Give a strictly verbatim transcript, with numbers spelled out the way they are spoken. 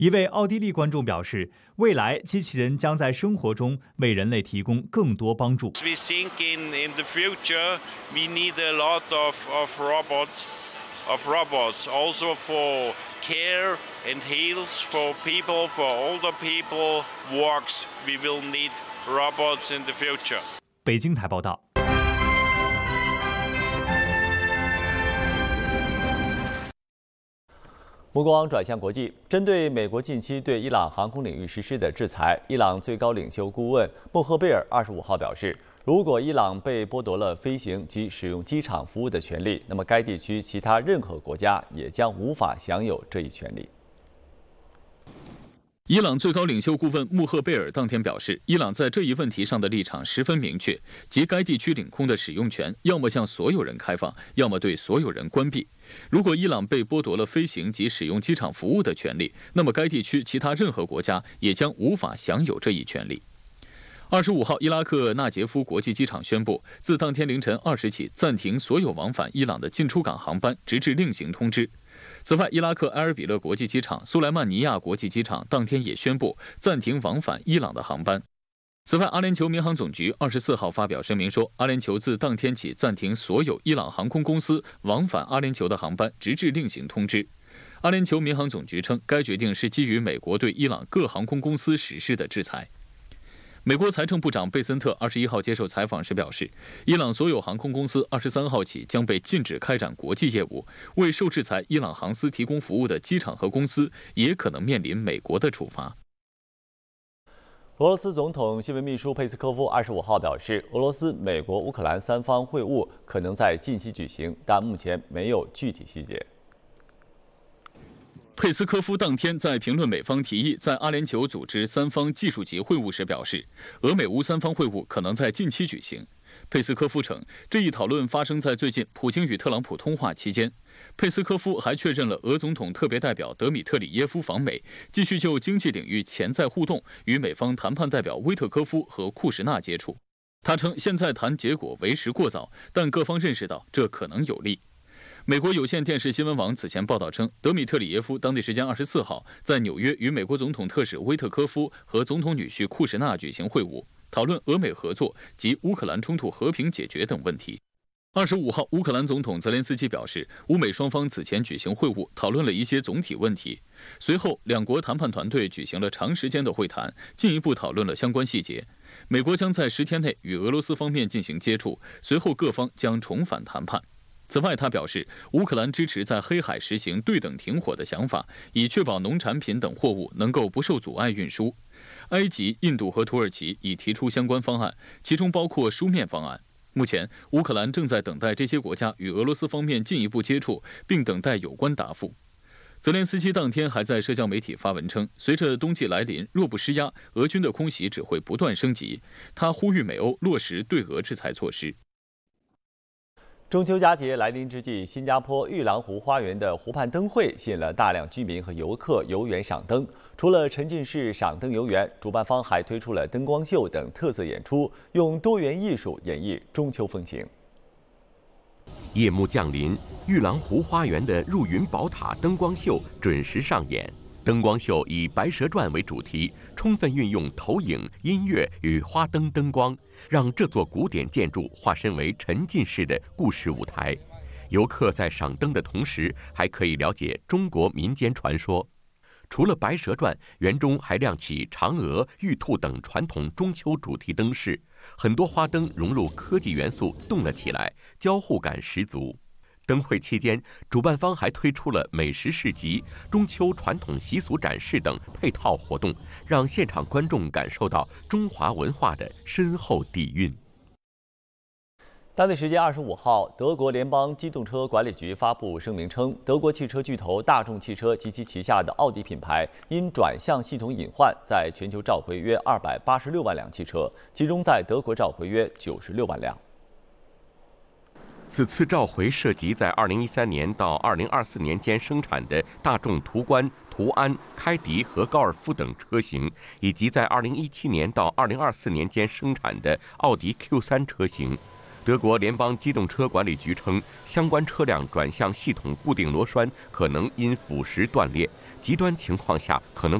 一位奥地利观众表示，未来机器人将在生活中为人类提供更多帮助。 We think in in the future we need a lot of of robots of robots also for care and heals for people for older people works. We will need robots in the future. 北京台报道。 目光转向国际，针对美国近期对伊朗航空领域实施的制裁，伊朗最高领袖顾问穆赫贝尔二十五号表示，如果伊朗被剥夺了飞行及使用机场服务的权利，那么该地区其他任何国家也将无法享有这一权利。 伊朗最高领袖顾问穆赫贝尔当天表示，伊朗在这一问题上的立场十分明确，即该地区领空的使用权要么向所有人开放，要么对所有人关闭。如果伊朗被剥夺了飞行及使用机场服务的权利，那么该地区其他任何国家也将无法享有这一权利。二十五号，伊拉克纳杰夫国际机场宣布，自当天凌晨二时起暂停所有往返伊朗的进出港航班，直至另行通知。此外，伊拉克埃尔比勒国际机场、苏莱曼尼亚国际机场当天也宣布暂停往返伊朗的航班。此外，阿联酋民航总局二十四号发表声明说，阿联酋自当天起暂停所有伊朗航空公司往返阿联酋的航班，直至另行通知。阿联酋民航总局称，该决定是基于美国对伊朗各航空公司实施的制裁。美国财政部长贝森特二十一号接受采访时表示，伊朗所有航空公司二十三号起将被禁止开展国际业务，为受制裁伊朗航司提供服务的机场和公司也可能面临美国的处罚。 俄罗斯总统新闻秘书佩斯科夫二十五号表示，俄罗斯、美国、乌克兰三方会晤可能在近期举行，但目前没有具体细节。 佩斯科夫当天在评论美方提议在阿联酋组织三方技术级会晤时表示，俄美乌三方会晤可能在近期举行。佩斯科夫称，这一讨论发生在最近普京与特朗普通话期间。佩斯科夫还确认了俄总统特别代表德米特里耶夫访美，继续就经济领域潜在互动与美方谈判代表威特科夫和库什纳接触。他称，现在谈结果为时过早，但各方认识到这可能有利。美国有线电视新闻网此前报道称，德米特里耶夫当地时间二十四号在纽约与美国总统特使威特科夫和总统女婿库什纳举行会晤，讨论俄美合作及乌克兰冲突和平解决等问题。二十五号，乌克兰总统泽连斯基表示，乌美双方此前举行会晤，讨论了一些总体问题。随后，两国谈判团队举行了长时间的会谈，进一步讨论了相关细节。美国将在十天内与俄罗斯方面进行接触，随后各方将重返谈判。此外，他表示，乌克兰支持在黑海实行对等停火的想法，以确保农产品等货物能够不受阻碍运输。埃及、印度和土耳其已提出相关方案，其中包括书面方案。目前，乌克兰正在等待这些国家与俄罗斯方面进一步接触，并等待有关答复。泽连斯基当天还在社交媒体发文称，随着冬季来临，若不施压，俄军的空袭只会不断升级。他呼吁美欧落实对俄制裁措施。 中秋佳节来临之际，新加坡玉兰湖花园的湖畔灯会吸引了大量居民和游客游园赏灯。除了沉浸式赏灯游园，主办方还推出了灯光秀等特色演出，用多元艺术演绎中秋风情。 夜幕降临，玉兰湖花园的入云宝塔灯光秀准时上演。灯光秀以《白蛇传》为主题，充分运用投影、音乐与花灯灯光，让这座古典建筑化身为沉浸式的故事舞台。游客在赏灯的同时，还可以了解中国民间传说。除了《白蛇传》，园中还亮起嫦娥、玉兔等传统中秋主题灯饰，很多花灯融入科技元素，动了起来，交互感十足。灯会期间，主办方还推出了美食市集、中秋传统习俗展示等配套活动，让现场观众感受到中华文化的深厚底蕴。 当地时间二十五号，德国联邦机动车管理局发布声明称，德国汽车巨头大众汽车及其旗下的奥迪品牌因转向系统隐患，在全球召回约二百八十六万辆汽车，其中在德国召回约九十六万辆。 此次召回涉及在二零一三年到二零二四年间生产的大众途观、途安、开迪和高尔夫等车型，以及在二零一七年到二零二四年间生产的奥迪 Q 三车型。 德国联邦机动车管理局称，相关车辆转向系统固定螺栓可能因腐蚀断裂，极端情况下可能